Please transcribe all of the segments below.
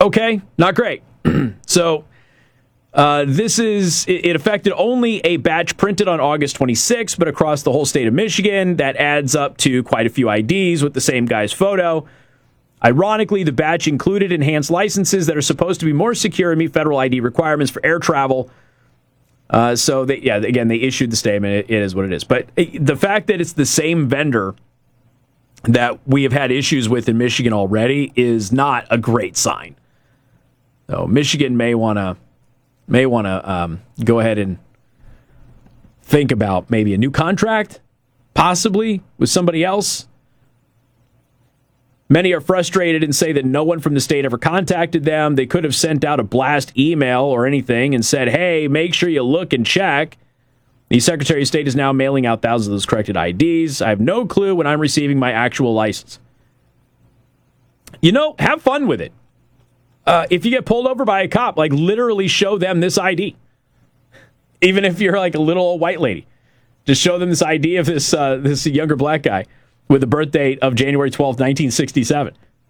Okay, not great. So it affected only a batch printed on August 26th, but across the whole state of Michigan, that adds up to quite a few IDs with the same guy's photo. Ironically, the batch included enhanced licenses that are supposed to be more secure and meet federal ID requirements for air travel. So, they issued the statement. It is what it is. But the fact that it's the same vendor that we have had issues with in Michigan already is not a great sign. So, Michigan may want to go ahead and think about maybe a new contract, possibly with somebody else. Many are frustrated and say that no one from the state ever contacted them. They could have sent out a blast email or anything and said, hey, make sure you look and check. The Secretary of State is now mailing out thousands of those corrected IDs. I have no clue when I'm receiving my actual license. Have fun with it. If you get pulled over by a cop, literally show them this ID. Even if you're a little old white lady. Just show them this ID of this younger black guy with the birth date of January 12th, 1967.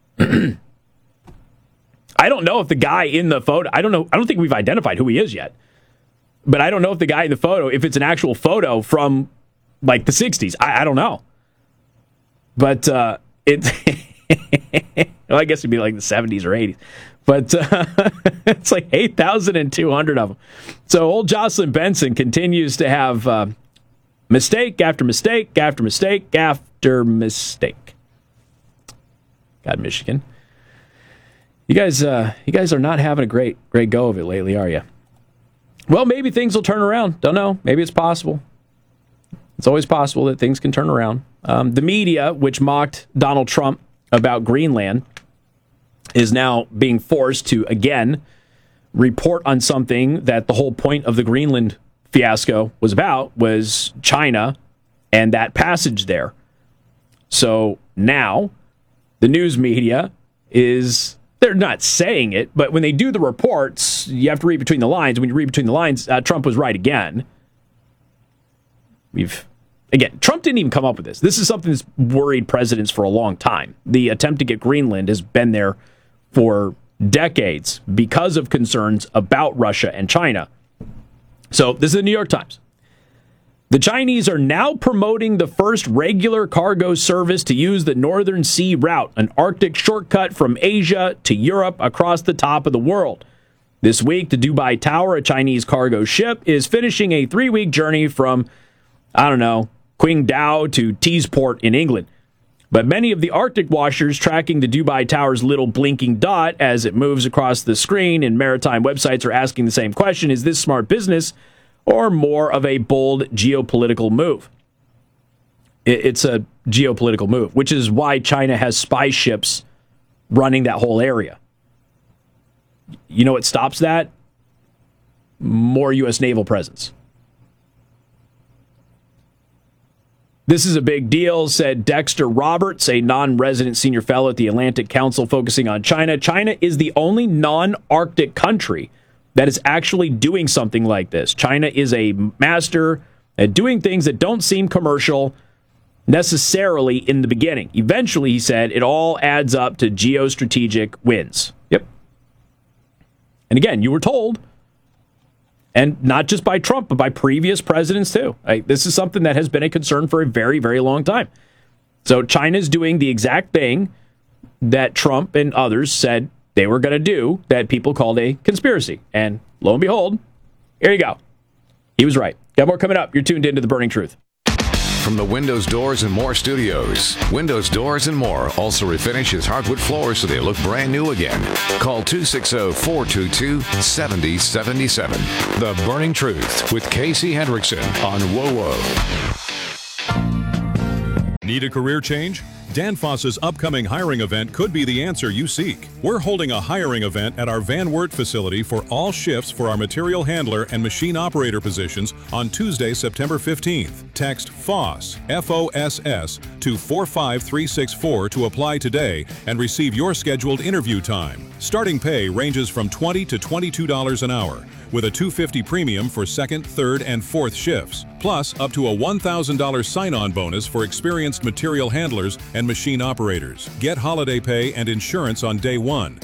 I don't know if the guy in the photo, I don't think we've identified who he is yet. But I don't know if the guy in the photo, if it's an actual photo from the 60s. I don't know. But well, I guess it'd be the 70s or 80s. But it's 8,200 of them. So old Jocelyn Benson continues to have mistake after mistake after mistake after mistake. God, Michigan. You guys are not having a great go of it lately, are you? Well, maybe things will turn around. Don't know. Maybe it's possible. It's always possible that things can turn around. The media, which mocked Donald Trump about Greenland, is now being forced to, again, report on something that the whole point of the Greenland fiasco was China and that passage there. So now the news media they're not saying it, but when they do the reports, you have to read between the lines. When you read between the lines, Trump was right again. Trump didn't even come up with this. This is something that's worried presidents for a long time. The attempt to get Greenland has been there for decades because of concerns about Russia and China. So this is the New York Times. The Chinese are now promoting the first regular cargo service to use the Northern Sea route, an Arctic shortcut from Asia to Europe across the top of the world. This week, the Dubai Tower, a Chinese cargo ship, is finishing a 3-week journey from, Qingdao to Teesport in England. But many of the Arctic washers tracking the Dubai Tower's little blinking dot as it moves across the screen, and maritime websites are asking the same question: is this smart business or more of a bold geopolitical move? It's a geopolitical move, which is why China has spy ships running that whole area. You know what stops that? More U.S. naval presence. This is a big deal, said Dexter Roberts, a non-resident senior fellow at the Atlantic Council focusing on China. China is the only non-Arctic country that is actually doing something like this. China is a master at doing things that don't seem commercial necessarily in the beginning. Eventually, he said, it all adds up to geostrategic wins. Yep. And again, you were told, and not just by Trump, but by previous presidents too. This is something that has been a concern for a very, very long time. So China's doing the exact thing that Trump and others said they were going to do, that people called a conspiracy. And lo and behold, here you go. He was right. Got more coming up. You're tuned into The Burning Truth. From the Windows Doors and More studios, Windows Doors and More also refinishes hardwood floors so they look brand new again. Call 260-422-7077. The Burning Truth with Casey Hendrickson on WOWO. Need a career change? Danfoss's upcoming hiring event could be the answer you seek. We're holding a hiring event at our Van Wert facility for all shifts for our material handler and machine operator positions on Tuesday, September 15th. Text FOSS, F-O-S-S, to 45364 to apply today and receive your scheduled interview time. Starting pay ranges from $20 to $22 an hour, with a $250 premium for second, third, and fourth shifts, plus up to a $1,000 sign-on bonus for experienced material handlers and machine operators. Get holiday pay and insurance on day one.